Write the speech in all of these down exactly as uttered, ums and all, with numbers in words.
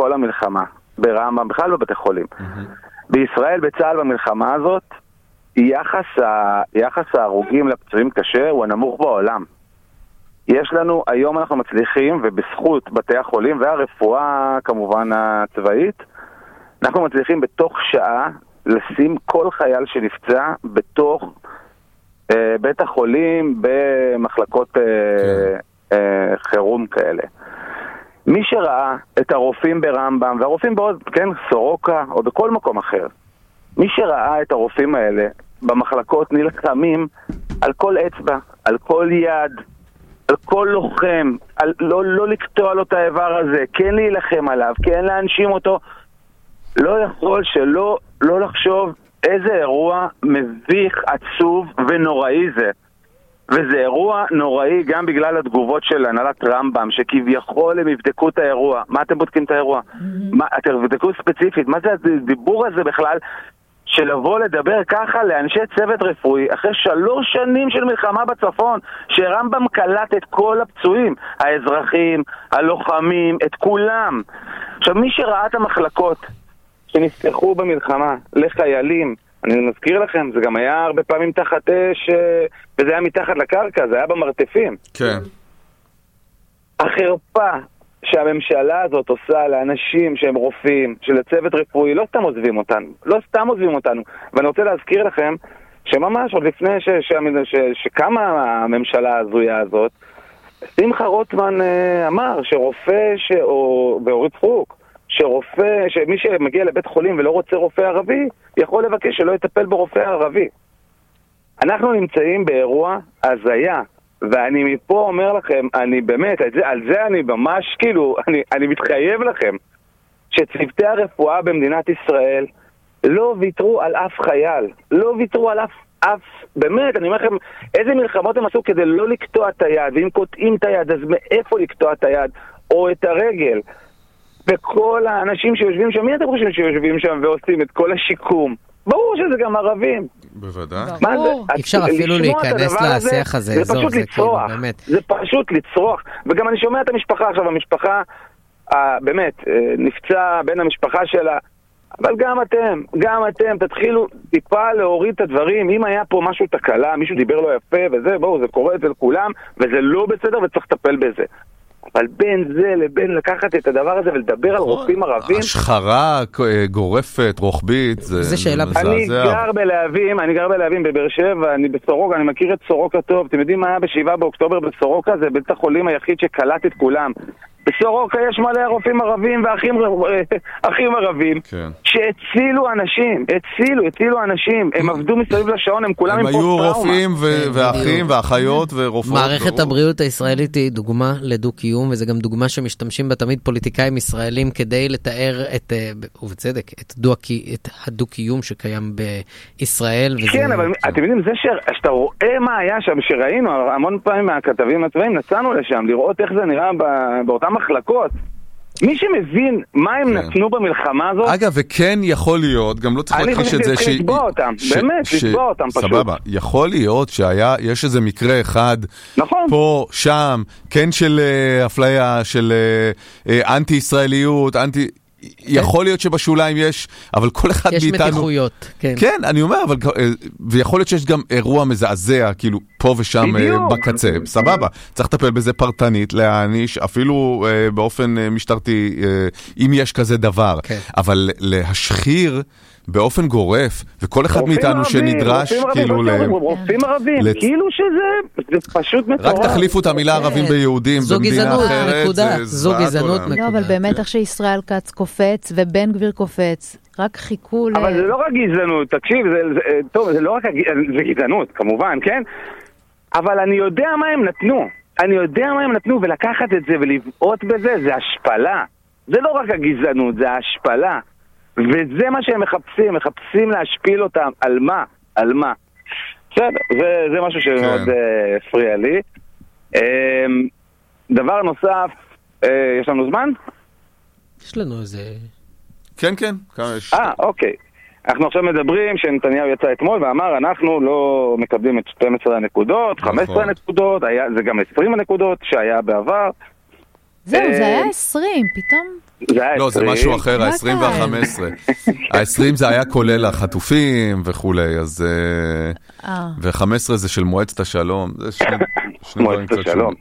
כל המלחמה, ברמב"ם, בכלל בבתי חולים. בישראל, בצה"ל במלחמה הזאת, יחס, ה... יחס ההרוגים לפצועים קשה הוא הנמוך בעולם. יש לנו, היום אנחנו מצליחים, ובזכות בתי החולים והרפואה כמובן הצבאית, אנחנו מצליחים בתוך שעה לשים כל חייל שנפצע בתוך אה, בית החולים במחלקות אה, כן. אה, חירום כאלה. מי שראה את הרופאים ברמב"ם, והרופאים בעוד, כן, סורוקה, או בכל מקום אחר, מי שראה את הרופאים האלה במחלקות נלחמים על כל אצבע, על כל יד, על כל לוחם, על, לא, לא לקטוע לו את האיבר הזה, כן להילחם עליו, כן להנשים אותו, לא יכול שלא לא לחשוב איזה אירוע מביך, עצוב ונוראי זה. וזה אירוע נוראי גם בגלל התגובות של הנהלת רמב"ם, שכביכול הם יבדקו את האירוע. מה אתם בודקים את האירוע? Mm-hmm. מה, אתם בדקו ספציפית? מה זה הדיבור הזה בכלל? שלבוא לדבר ככה לאנשי צוות רפואי אחרי שלוש שנים של מלחמה בצפון, שרמב"ם קלט את כל הפצועים, האזרחים, הלוחמים, את כולם. עכשיו, מי שראה את המחלקות שנפתחו במלחמה לחיילים, אני מזכיר לכם, זה גם היה הרבה פעמים תחת אש, וזה היה מתחת לקרקע, זה היה במרתפים. כן. החרפה שהממשלה הזאת עושה לאנשים שהם רופאים, שלצוות רפואי, לא סתם עוזבים אותנו, לא סתם עוזבים אותנו. ואני רוצה להזכיר לכם, שממש עוד לפני ש, ש, ש, ש, שקמה הממשלה הזויה הזאת, שמחה רוטמן אמר שרופא, ש, או באורית סטרוק, שרופא, שמי שמגיע לבית חולים ולא רוצה רופא ערבי, יכול לבקש שלא יטפל ברופא ערבי. אנחנו נמצאים באירוע הזיה, ואני מפה אומר לכם, אני באמת, על זה, על זה אני ממש כאילו, אני, אני מתחייב לכם, שצוותי הרפואה במדינת ישראל לא ויתרו על אף חייל, לא ויתרו על אף, אף, באמת, אני אומר לכם, איזה מלחמות הם עשו כדי לא לקטוע את היד, ואם קוטעים את היד, אז מאיפה לקטוע את היד, או את הרגל, וכל האנשים שיושבים שם, מי אתם חושבים שיושבים שם ועושים את כל השיקום? ברור שזה גם ערבים. בוודאי. אפשר אפילו להיכנס לשיח הזה. זה פשוט לצרוח. זה פשוט לצרוח. וגם אני שומע את המשפחה עכשיו, המשפחה באמת נפצע בין המשפחה שלה, אבל גם אתם, גם אתם תתחילו טיפה להוריד את הדברים. אם היה פה משהו תקלה, מישהו דיבר לא יפה וזה, בואו, זה קורה אצל כולם, וזה לא בסדר וצריך לטפל בזה. אבל בין זה לבין לקחת את הדבר הזה ולדבר על רופאים ערבים, השחרה גורפת, רוחבית, זה שאלה. אני גר בלהבים, אני גר בלהבים בבאר שבע, אני בסורוקה, אני מכיר את סורוקה טוב. אתם יודעים מה היה בשבעה באוקטובר בסורוקה? זה בית החולים היחיד שקלט את כולם. בסורוקה יש מלא רופאים ערבים ואחים ערבים שהצילו אנשים, הצילו, הצילו אנשים. הם עבדו מסביב לשעון, הם כולם עם פוסט טראומה. הם היו רופאים ואחים ואחיות ורופאות. מערכת הבריאות הישראלית היא דוגמה לדו-קיום, וזה גם דוגמה שמשתמשים בה תמיד פוליטיקאים ישראלים כדי לתאר את, ובצדק, את הדו-קיום שקיים בישראל. כן, אבל אתם יודעים, זה שאתה רואה מה היה שם, שראינו המון פעמים מהכתבים הצבאיים, נסענו לשם לראות איך זה נראה באותם מחלקות. מי שמבין מה הם נתנו במלחמה הזאת, אגב, וכן יכול להיות, גם לא צריך להכחיש את זה, אני חושב לתבוע אותם, באמת, לתבוע אותם פשוט. סבבה, יכול להיות שהיה, יש איזה מקרה אחד, פה, שם, כן של אפליה, של אנטי-ישראליות, אנטי... יכול להיות שבשוליים יש, אבל כל אחד מאיתנו... יש מתיחויות, כן. כן, אני אומר, אבל... ויכול להיות שיש גם אירוע מזעזע, כאילו, פה ושם בקצה. סבבה. צריך לטפל בזה פרטנית, להעניש, אפילו באופן משטרתי, אם יש כזה דבר. אבל להשחיר באופן גורף, וכל אחד מאיתנו שנדרש, כאילו... רופאים ערבים, כאילו שזה... זה פשוט מטורף. רק תחליפו את המילה ערבים ביהודים במדינה אחרת. זו גזענות, נקודה. לא, אבל באמת איך שישראל כץ קופץ ובן גביר קופץ, רק חיכו ל... אבל זה לא רק גזענות, תקשיב, טוב, זה לא רק גזענות, כמובן, כן? אבל אני יודע מה הם נתנו. אני יודע מה הם נתנו, ולקחת את זה ולבעוט בזה, זה השפלה. זה לא רק הגזענות, זה השפלה. וזה מה שהם מחפשים, מחפשים להשפיל אותם. על מה? על מה? בסדר, זה, זה משהו שמאוד הפריע לי. דבר נוסף, יש לנו זמן? יש לנו איזה... כן, כן. אה, אוקיי. אנחנו עכשיו מדברים שנתניהו יצא אתמול ואמר, אנחנו לא מקבלים את שתים עשרה הנקודות, חמש עשרה הנקודות, היה, זה גם עשרים הנקודות שהיה בעבר. זהו, זה היה עשרים, פתאום. לא, זה משהו אחר, ה-עשרים וה-חמש עשרה. ה-עשרים זה היה כולל החטופים וכולי, אז... ו-חמש עשרה זה של מועצת השלום. זה שני דברים קצת שלום.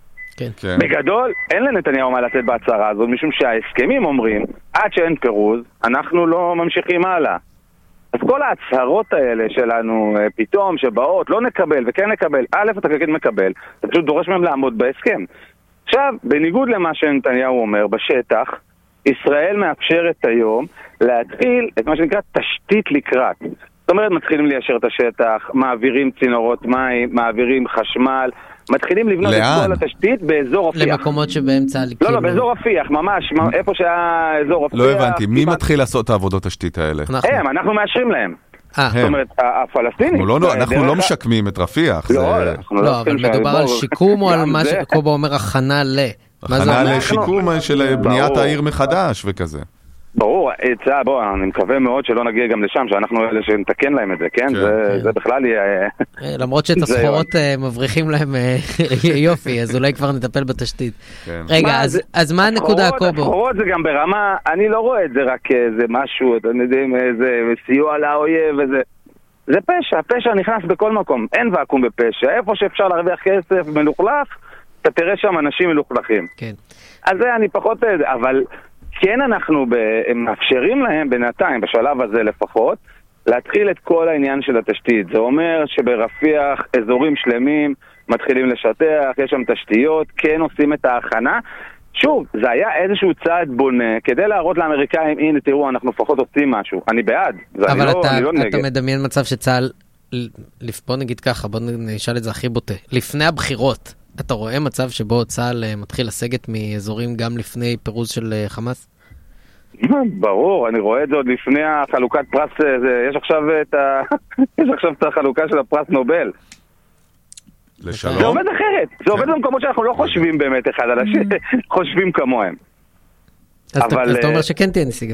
בגדול, אין לנתניהו מה לצאת בהצהרה הזאת, משום שההסכמים אומרים, עד שאין פירוז, אנחנו לא ממשיכים הלאה. אז כל ההצהרות האלה שלנו, פתאום, שבאות, לא נקבל וכן נקבל, א', אתה כן מקבל, אתה פשוט דורש מהם לעמוד בהסכם. עכשיו, בניגוד למה שנתניהו אומר, בשטח, ישראל מאפשרת היום להתחיל את מה שנקרא תשתית לקראת. זאת אומרת, מתחילים ליישר את השטח, מעבירים צינורות מים, מעבירים חשמל, מתחילים לבנות לאן? את כל התשתית באזור רפיח. למקומות שבאמצע לא, לא, באזור רפיח, ממש, איפה שהיה אזור רפיח. לא הבנתי, מי מתחיל לעשות את העבודות תשתית האלה? הם, אנחנו מאשרים להם. זאת אומרת, הפלסטינים. אנחנו לא משקמים את רפיח. לא, אבל מדובר על שיקום או על מה שקובה אומר הכנה ל... הכנה לשיקום של בניית העיר מחדש וכזה. ברור, בוא, אני מקווה מאוד שלא נגיע גם לשם, שאנחנו אלה שנתקן להם את זה, כן? זה בכלל יהיה... למרות שאת הסחורות מבריחים להם יופי, אז אולי כבר נטפל בתשתית. רגע, אז מה הנקודה, קובו? הסחורות זה גם ברמה, אני לא רואה את זה רק איזה משהו, אתם יודעים, איזה סיוע לאויב וזה... זה פשע, פשע נכנס בכל מקום, אין ואקום בפשע, איפה שאפשר להרוויח כסף מלוכלך, אתה תראה שם אנשים מלוכלכים. כן. אז זה אני פחות... אבל... כן אנחנו מאפשרים להם בינתיים, בשלב הזה לפחות, להתחיל את כל העניין של התשתית. זה אומר שברפיח אזורים שלמים מתחילים לשטח, יש שם תשתיות, כן עושים את ההכנה. שוב, זה היה איזשהו צעד בונה כדי להראות לאמריקאים, הנה תראו, אנחנו לפחות עושים משהו. אני בעד, אבל אני אתה, לא, אני לא אתה נגד. מדמיין מצב שצהל, בוא נגיד ככה, בוא נשאל את זה הכי בוטה, לפני הבחירות, אתה רואה מצב שבו צהל מתחיל לסגת מאזורים גם לפני פירוז של חמאס? ברור, אני רואה את זה עוד לפני החלוקת פרס, יש עכשיו את ה... יש עכשיו את החלוקה של הפרס נובל. לשלום? זה עובד אחרת, זה עובד במקומות שאנחנו לא חושבים באמת אחד על השני, חושבים כמוהם. אז אתה אומר שכן תהיה נסיגה?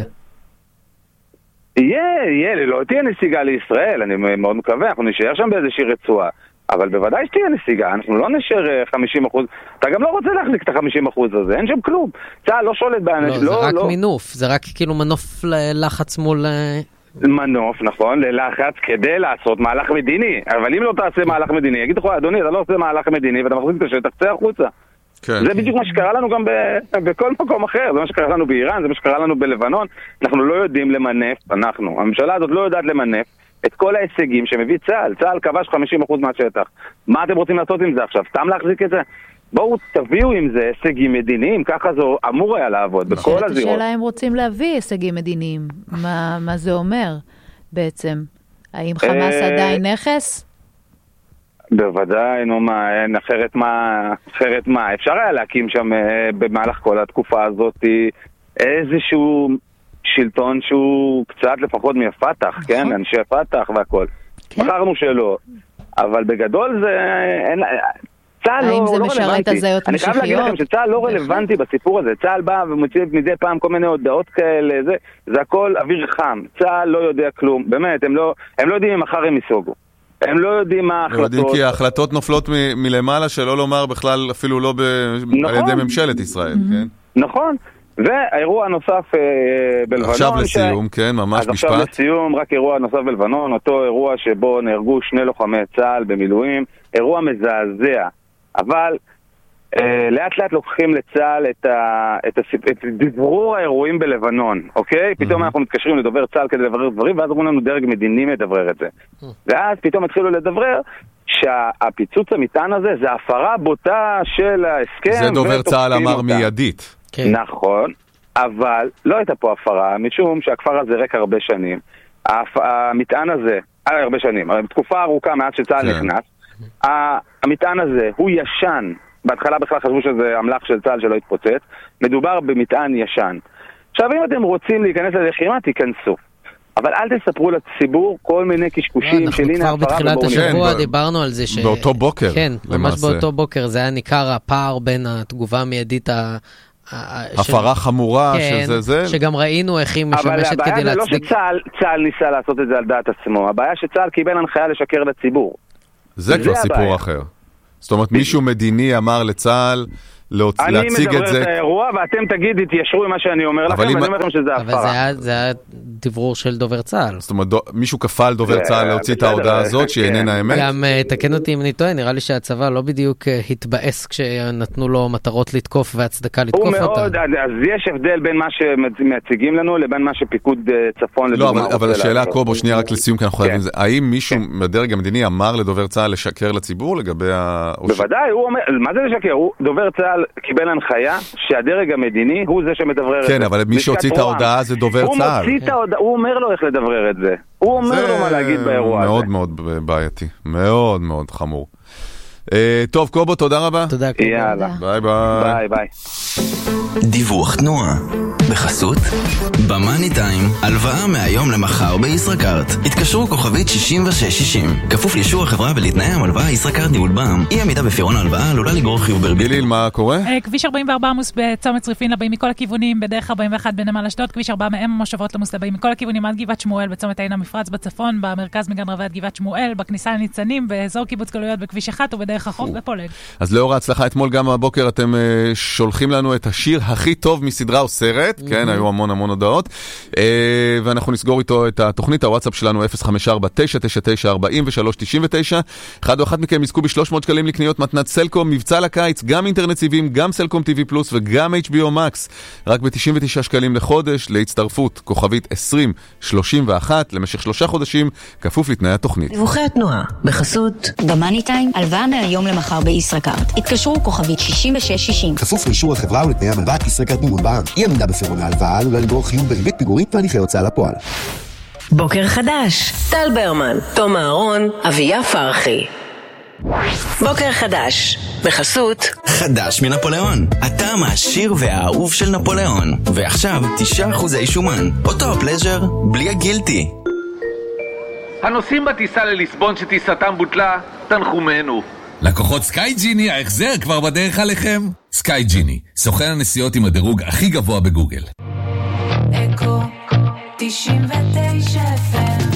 יהיה, יהיה, לא תהיה נסיגה לישראל, אני מאוד מקווה, אנחנו נשאר שם באיזושהי רצועה. אבל בוודאי שתהיה נסיגה, אנחנו לא נשאר חמישים אחוז, אתה גם לא רוצה להחליק את ה-חמישים אחוז הזה, אין שם כלום. צה"ל לא שולט באנשים, לא, זה רק מינוף, זה רק כאילו מנוף ללחץ מול... מנוף, נכון, ללחץ כדי לעשות מהלך מדיני, אבל אם לא תעשה מהלך מדיני, יגיד לך, אדוני, אתה לא עושה מהלך מדיני, ואתה מחזיק את השטח, תצא החוצה. זה בדיוק מה שקרה לנו גם בכל מקום אחר, זה מה שקרה לנו באיראן, זה מה שקרה לנו בלבנון, אנחנו לא יודעים למנף, אנחנו, הממשלה הזאת לא יודעת למנף, את כל ההישגים שמביא צה"ל. צה"ל כבש חמישים אחוז מהשטח. מה אתם רוצים לעשות עם זה עכשיו? סתם להחזיק את זה? בואו תביאו עם זה הישגים מדיניים, ככה זה אמור היה לעבוד בכל הזירות. השאלה הם רוצים להביא הישגים מדיניים. מה, מה זה אומר בעצם? האם חמאס עדיין נכס? בוודאי, נו מה, אין, אחרת מה, אחרת מה. אפשר היה להקים שם במהלך כל התקופה הזאת איזשהו... שלטון שהוא קצת לפחות מהפתח, כן? אנשי הפתח והכל. בחרנו שלא. אבל בגדול זה... צה"ל לא רלוונטי. אני חייב להגיד לכם שצה"ל לא רלוונטי בסיפור הזה. צה"ל בא ומוציא מדי פעם כל מיני הודעות כאלה. זה הכל אוויר חם. צה"ל לא יודע כלום. באמת, הם לא יודעים אם מחר הם יסוגו. הם לא יודעים מה ההחלטות. לא יודעים כי ההחלטות נופלות מלמעלה, שלא לומר בכלל אפילו לא על ידי ממשלת ישראל, כן? נכון. והאירוע הנוסף בלבנון... עכשיו לסיום, ש... כן, ממש אז משפט. עכשיו לסיום, רק אירוע נוסף בלבנון, אותו אירוע שבו נהרגו שני לוחמי צה"ל במילואים, אירוע מזעזע, אבל אה, לאט לאט לוקחים לצה"ל את, ה... את, הסיפ... את דברור האירועים בלבנון, אוקיי? Mm-hmm. פתאום אנחנו מתקשרים לדובר צה"ל כדי לברר דברים, ואז אומרים לנו דרג מדיני מדברר את זה. Mm-hmm. ואז פתאום התחילו לדברר שהפיצוץ המטען הזה זה הפרה בוטה של ההסכם. זה דובר צה"ל אמר מיידית. כן. נכון, אבל לא הייתה פה הפרה, משום שהכפר הזה ריק הרבה שנים. המטען הזה, הרבה שנים, בתקופה ארוכה מאז שצה"ל כן. נכנס, המטען הזה הוא ישן, בהתחלה בכלל חשבו שזה המלאך של צה"ל שלא התפוצץ, מדובר במטען ישן. עכשיו אם אתם רוצים להיכנס ללחימה, תיכנסו. אבל אל תספרו לציבור כל מיני קשקושים של הנה הפרה. כבר בתחילת השבוע דיברנו על זה ש... באותו בוקר. כן, ממש באותו בוקר, זה היה ניכר הפער בין התגובה המיידית ה... הפרה חמורה שזה זה. שגם ראינו איך היא משמשת כדי להצדיק. אבל הבעיה זה לא שצה"ל ניסה לעשות את זה על דעת עצמו. הבעיה שצה"ל קיבל הנחיה לשקר לציבור. זה כבר סיפור אחר. זאת אומרת, מישהו מדיני אמר לצה"ל, להציג את זה. אני מדבר את האירוע, ואתם תגיד, תתיישרו עם מה שאני אומר לכם, ואני אומר לכם שזה הפרה. אבל זה היה דברור של דובר צה"ל. זאת אומרת, מישהו כפה על דובר צה"ל להוציא את ההודעה הזאת, שהיא איננה אמת. גם תקן אותי אם אני טועה, נראה לי שהצבא לא בדיוק התבאס כשנתנו לו מטרות לתקוף והצדקה לתקוף אותה. אז יש הבדל בין מה שמציגים לנו לבין מה שפיקוד צפון לדוגמה. לא, אבל השאלה קובו, שנייה רק לסיום, כי אנחנו חייבים זה. האם מישהו בדרג המדיני אמר לדובר צה"ל לשקר לציבור לגבי ה... בוודאי, הוא אומר, מה זה לשקר? דובר צה"ל קיבל הנחיה שהדרג המדיני הוא זה שמדברר את זה. כן, אבל מי שהוציא את ההודעה זה דובר צה"ל. הוא אומר לו איך לדברר את זה. הוא אומר לו מה להגיד באירוע הזה. מאוד מאוד בעייתי. מאוד מאוד חמור. טוב, קובו, תודה רבה. תודה, קובו. יאללה. ביי ביי. ביי ביי. דיווח תנועה. בחסות במאני טיים, הלוואה מהיום למחר בישראכרט. התקשרו כוכבית שישים ושש שישים. כפוף לאישור החברה ולתנאי המלוואה ישראכרט ניהול בע"מ. אי עמידה בפירעון ההלוואה עלולה לגרור חיוב בריבית. גיליל, מה קורה? כביש ארבעים וארבע עמוס בצומת צריפין לבאים מכל הכיוונים, בדרך ארבעים ואחת בנמל אשדוד, כביש ארבע מהם מושבות עמוס לבאים מכל הכיוונים עד גבעת שמואל, בצומת עין המפרץ בצפון, במרכז מגן רבי עד גבעת שמואל, בכניסה לניצנים, באזור קיבוץ גלויות בכביש אחת ובדרך החוף בפולג. אז לאור ההצלחה אתמול גם הבוקר אתם שולחים לנו את השיר הכי טוב מסדרה או סרט, כן, היו המון המון הודעות, ואנחנו נסגור איתו את התוכנית. הוואטסאפ שלנו אפס חמש ארבע תשע תשע תשע ארבעים ושלוש תשעים ותשע. אחד או אחת מכם יזכו ב-שלוש מאות שקלים לקניות מתנת סלקום, מבצע לקיץ, גם אינטרנט סיבים, גם סלקום טי וי פלוס וגם אייץ' בי או Max, רק ב-תשעים ותשעה שקלים לחודש, להצטרפות כוכבית עשרים שלושים ואחת למשך שלושה חודשים, כפוף לתנאי התוכנית. דיווחי התנועה בחסות במאני טיים, הלוואה מהיום למחר בישראכרט. התקשרו כוכבית שישים ושש שישים. כפוף לאישור החברה ולתנאי המלוואה ישראכרט ניהול בע"מ. אי עמידה בפירעון ההלוואה עלולה לגרור חיוב בריבית פיגורית והליכי הוצאה לפועל. בוקר חדש. טל ברמן, תום אהרון, אביה פרחי. בוקר חדש. בחסות חדש מנפוליאון, הטעם העשיר והאהוב של נפוליאון. ועכשיו תשעה אחוזי שומן, אותו הפלז'ר בלי הגילטי. הנוסעים בטיסה לליסבון שטיסתם בוטלה, תנחומנו. לקוחות סקייג'יני, ההחזר כבר בדרך עליכם. סקייג'יני, סוכן הנסיעות עם הדירוג הכי גבוה בגוגל. אקו תשעים ותשע אף אם.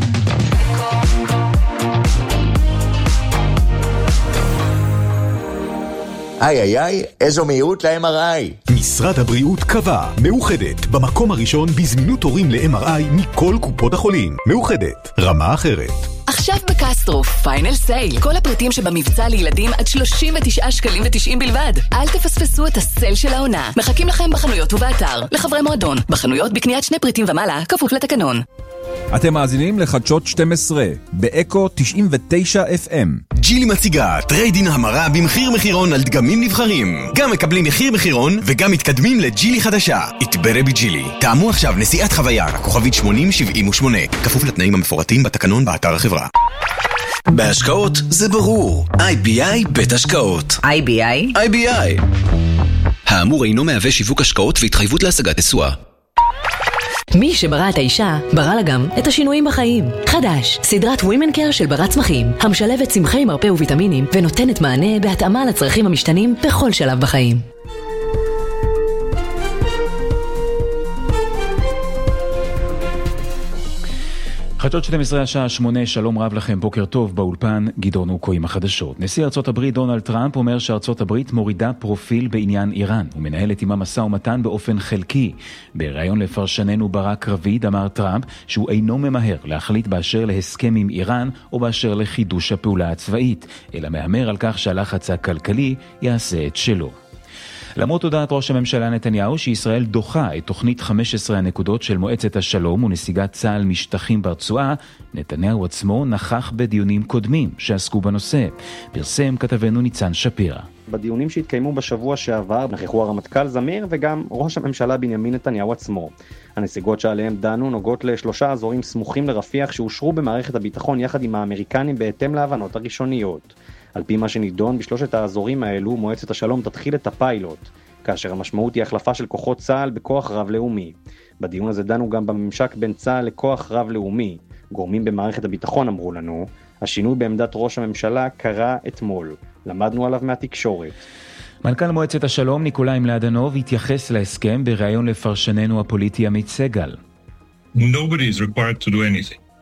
איי איי איי, איזו מהירות ל-אם אר איי. משרד הבריאות קבע, מאוחדת, במקום הראשון בזמינות תורים ל-אם אר איי מכל קופות החולים. מאוחדת, רמה אחרת. עכשיו בקסטרו, פיינל סייל. כל הפריטים שבמבצע לילדים עד שלושים ותשעה שקלים ותשעים בלבד. אל תפספסו את הסייל של העונה. מחכים לכם בחנויות ובאתר. לחברי מועדון. בחנויות בקניית שני פריטים ומעלה, כפוף לתקנון. אתם מאזינים לחדשות שתים עשרה, באקו תשעים ותשע אף אם. ג'ילי מציגה טריידין המרה במחיר מחירון על דגמים נבחרים. גם מקבלים מחיר מחירון וגם מתקדמים לג'ילי חדשה. התברא בג'ילי. טעמו עכשיו נסיעת חוויה, כוכבית שמונים שבעים ושמונה. כפוף לתנאים המפורטים בתקנון באתר החברה. בהשקעות זה ברור. איי בי איי בית השקעות. איי בי איי? איי בי איי. האמור אינו מהווה שיווק השקעות והתחייבות להשגת תשואה. מי שברא את האישה, ברא לה גם את השינויים בחיים. חדש, סדרת Women Care של ברת צמחים, המשלבת צמחי מרפא וויטמינים ונותנת מענה בהתאמה לצרכים המשתנים בכל שלב בחיים. חדשות שתים עשרה השעה שמונה, שלום רב לכם, בוקר טוב, באולפן גדעון אוקו עם החדשות. נשיא ארצות הברית דונלד טראמפ אומר שארצות הברית מורידה פרופיל בעניין איראן ומנהלת עם המשא ומתן באופן חלקי. בראיון לפרשננו ברק רביד אמר טראמפ שהוא אינו ממהר להחליט באשר להסכם עם איראן או באשר לחידוש הפעולה הצבאית, אלא מאמר על כך שהלחץ הכלכלי יעשה את שלו. למרות הודעת ראש הממשלה נתניהו שישראל דוחה את תוכנית חמש עשרה הנקודות של מועצת השלום ונסיגת צה"ל משטחים ברצועה, נתניהו עצמו נכח בדיונים קודמים שעסקו בנושא. פרסם כתבנו ניצן שפירא. בדיונים שהתקיימו בשבוע שעבר נכחו הרמטכ"ל זמיר וגם ראש הממשלה בנימין נתניהו עצמו. הנסיגות שעליהם דנו נוגעות לשלושה אזורים סמוכים לרפיח שאושרו במערכת הביטחון יחד עם האמריקנים בהתאם להבנות הראשוניות. על פי מה שנידון בשלושת האזורים האלו, מועצת השלום תתחיל את הפיילוט, כאשר המשמעות היא החלפה של כוחות צה"ל בכוח רב-לאומי. בדיון הזה דנו גם בממשק בין צה"ל לכוח רב-לאומי. גורמים במערכת הביטחון אמרו לנו, השינוי בעמדת ראש הממשלה קרה אתמול. למדנו עליו מהתקשורת. מנכ"ל מועצת השלום ניקולאי מלאדנוב התייחס להסכם בראיון לפרשננו הפוליטי עמית סגל. Nobody is required to do anything.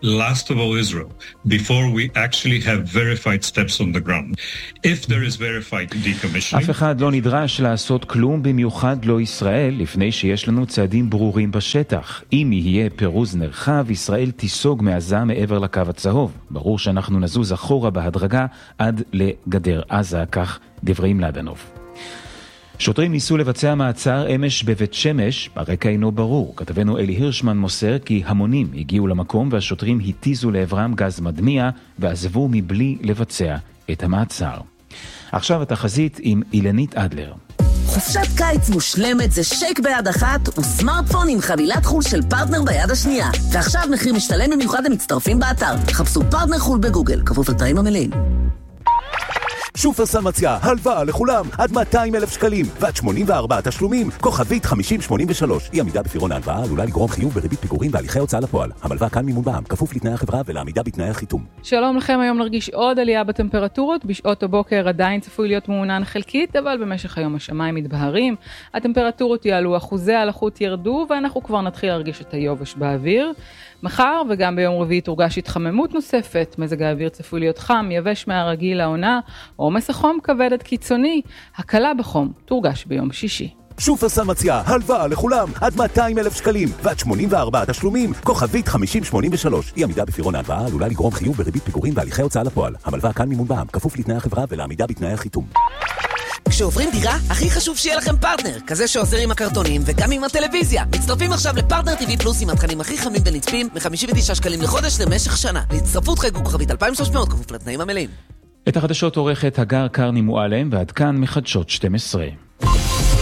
last of all Israel, before we actually have verified steps on the ground. If there is verified decommissioning... אף אחד לא נדרש לעשות כלום, במיוחד לא ישראל, לפני שיש לנו צעדים ברורים בשטח. אם יהיה פירוז נרחב, ישראל תיסוג מעזה מעבר לקו הצהוב. ברור שאנחנו נזוז אחורה בהדרגה עד לגדר עזה, כך דברי מלדנוב. שוטרים ניסו לבצע מעצר אמש בבית שמש, הרקע אינו ברור. כתבנו אלי הירשמן מוסר כי המונים הגיעו למקום והשוטרים התיזו לעברם גז מדמיע ועזבו מבלי לבצע את המעצר. עכשיו התחזית עם אילנית אדלר. חופשת קיץ מושלמת זה שייק ביד אחת וסמארטפון עם חבילת חול של פרטנר ביד השנייה. ועכשיו מחיר משתלם במיוחד למצטרפים באתר. חפשו פרטנר חול בגוגל, כפוף לתנאים המלאים. שופרסל מציעה הלוואה לכולם עד מאתיים אלף שקלים ועד שמונים וארבעה תשלומים, כוכבית חמישים שמונים ושלוש. אי עמידה בפירעון ההלוואה עלולה לגרום חיוב בריבית פיגורים והליכי הוצאה לפועל. המלווה כאן מימון בע"מ, כפוף לתנאי החברה ולעמידה בתנאי החיתום. שלום לכם, היום נרגיש עוד עלייה בטמפרטורות. בשעות הבוקר עדיין צפוי להיות מעונן חלקית, אבל במשך היום השמיים מתבהרים. הטמפרטורות יעלו, אחוזי הלחות ירדו, ואנחנו כבר נתחיל להרגיש את היובש באוויר. מחר וגם ביום רביעי תורגש התחממות נוספת, מזג האוויר צפוי להיות חם, יבש מהרגיל לעונה, עומס החום כבד עד קיצוני, הקלה בחום תורגש ביום שישי. שופרסל מציעה הלוואה לכולם עד מאתיים אלף שקלים ועד שמונים וארבעה תשלומים, כוכבית חמישים שמונים ושלוש. אי עמידה בפירעון ההלוואה עלולה לגרום חיוב בריבית פיגורים והליכי הוצאה לפועל. המלווה כאן מימון בע"מ, כפוף לתנאי החברה ולעמידה בתנאי החיתום. כשעוברים דירה, הכי חשוב שיהיה לכם פרטנר, כזה שעוזר עם הקרטונים וגם עם הטלוויזיה. מצטרפים עכשיו לפרטנר טי וי פלוס עם התכנים הכי חמים ונצפים מ-חמישים ותשעה שקלים לחודש למשך שנה. להצטרפות חייגו כוכבית אלפיים ושלוש מאות, כפוף לתנאים המלאים. את החדשות עורכת הגר קרני מועלם, ועד כאן מחדשות שתים עשרה.